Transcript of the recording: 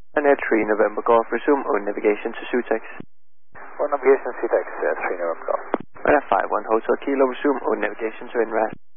And 3 November Golf, resume on navigation to Sutex. On navigation Sutex, 3 November Golf. And 51 Hotel Kilo, resume on navigation to INRAS.